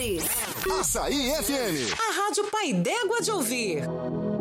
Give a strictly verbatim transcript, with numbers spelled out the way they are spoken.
sempre. Açaí F M. A Rádio Pai d'Égua de ouvir.